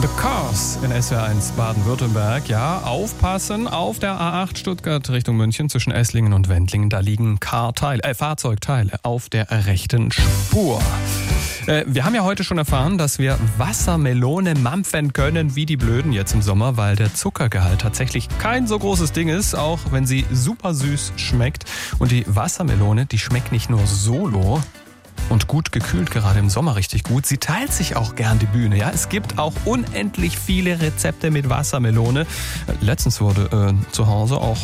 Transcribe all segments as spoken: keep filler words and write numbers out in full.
The Cars in S W R eins Baden-Württemberg. Ja, aufpassen, auf der A acht Stuttgart Richtung München zwischen Esslingen und Wendlingen. Da liegen Carteile, äh, Fahrzeugteile auf der rechten Spur. Äh, wir haben ja heute schon erfahren, dass wir Wassermelone mampfen können wie die Blöden jetzt im Sommer, weil der Zuckergehalt tatsächlich kein so großes Ding ist, auch wenn sie super süß schmeckt. Und die Wassermelone, die schmeckt nicht nur solo und gut gekühlt, gerade im Sommer richtig gut. Sie teilt sich auch gern die Bühne. Ja, es gibt auch unendlich viele Rezepte mit Wassermelone. Letztens wurde äh, zu Hause auch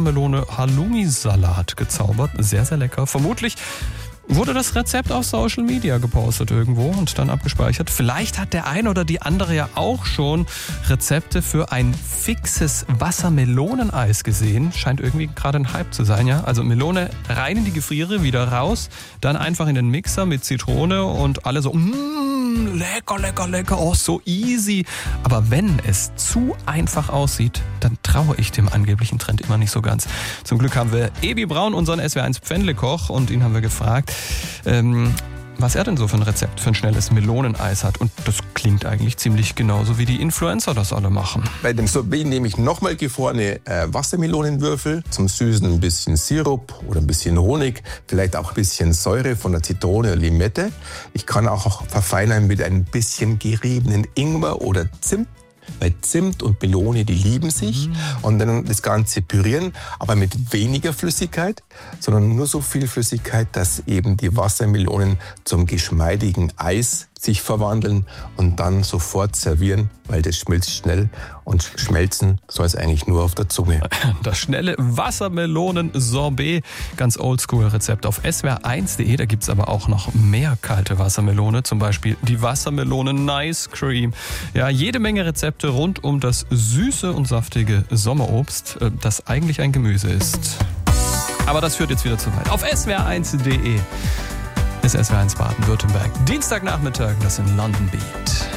Wassermelone-Halloumi-Salat gezaubert. Sehr, sehr lecker. Vermutlich wurde das Rezept auf Social Media gepostet irgendwo und dann abgespeichert. Vielleicht hat der ein oder die andere ja auch schon Rezepte für ein fixes Wassermeloneneis gesehen. Scheint irgendwie gerade ein Hype zu sein, ja. Also Melone rein in die Gefriere, wieder raus, dann einfach in den Mixer mit Zitrone und alle so, mmm, lecker, lecker, lecker, oh, so easy. Aber wenn es zu einfach aussieht, dann traue ich dem angeblichen Trend immer nicht so ganz. Zum Glück haben wir Ebi Braun, unseren S W R eins Pfändlekoch, und ihn haben wir gefragt, ähm, was er denn so für ein Rezept für ein schnelles Meloneneis hat. Und das klingt eigentlich ziemlich genauso, wie die Influencer das alle machen. Bei dem Sorbet nehme ich nochmal gefrorene äh, Wassermelonenwürfel, zum Süßen ein bisschen Sirup oder ein bisschen Honig, vielleicht auch ein bisschen Säure von der Zitrone oder Limette. Ich kann auch verfeinern mit ein bisschen geriebenen Ingwer oder Zimt. Weil Zimt und Melone, die lieben sich. Mm. Und dann das Ganze pürieren, aber mit weniger Flüssigkeit, sondern nur so viel Flüssigkeit, dass eben die Wassermelonen zum geschmeidigen Eis sich verwandeln und dann sofort servieren, weil das schmilzt schnell und schmelzen soll es eigentlich nur auf der Zunge. Das schnelle Wassermelonen-Sorbet, ganz oldschool-Rezept auf S W R eins punkt de. Da gibt es aber auch noch mehr kalte Wassermelone, zum Beispiel die Wassermelonen Nice Cream. Ja, jede Menge Rezepte rund um das süße und saftige Sommerobst, das eigentlich ein Gemüse ist. Aber das führt jetzt wieder zu weit. Auf S W R eins punkt de ist S W R eins Baden-Württemberg. Dienstagnachmittag, das in London Beat.